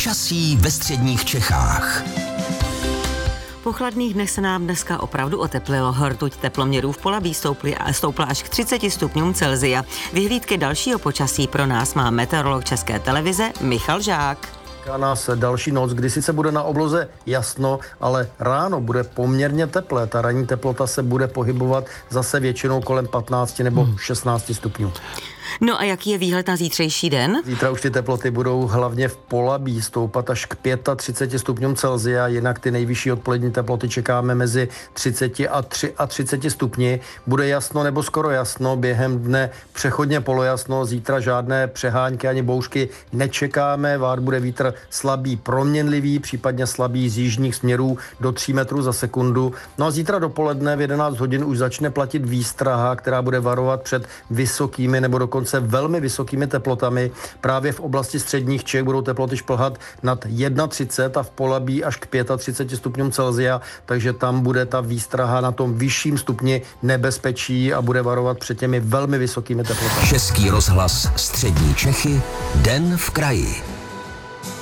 Počasí ve středních Čechách. Po chladných dnech se nám dneska opravdu oteplilo. Rtuť teploměrů v Polabí stoupla až k 30 stupňům Celsia. Vyhlídky dalšího počasí pro nás má meteorolog České televize Michal Žák. Čeká nás další noc, kdy sice bude na obloze jasno, ale ráno bude poměrně teplé. Ta ranní teplota se bude pohybovat zase většinou kolem 15 nebo 16 stupňů. No a jaký je výhled na zítřejší den? Zítra už ty teploty budou hlavně v Polabí stoupat až k 35 stupňům Celsia, jinak ty nejvyšší odpolední teploty čekáme mezi 30 a 33 stupni. Bude jasno nebo skoro jasno, během dne přechodně polojasno, zítra žádné přehánky ani bouřky nečekáme, vát bude vítr slabý proměnlivý, případně slabý z jižních směrů do 3 metrů za sekundu. No a zítra dopoledne v 11 hodin už začne platit výstraha, která bude varovat před vysokými nebo dokonce velmi vysokými teplotami. Právě v oblasti středních Čech budou teploty šplhat nad 31 a v Polabí až k 35 stupňům Celsia, takže tam bude ta výstraha na tom vyšším stupni nebezpečí a bude varovat před těmi velmi vysokými teplotami. Český rozhlas střední Čechy, den v kraji.